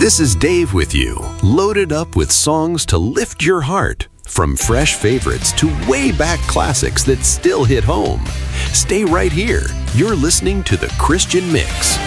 This is Dave with you, loaded up with songs to lift your heart. From fresh favorites to way back classics that still hit home. Stay right here. You're listening to The Christian Mix.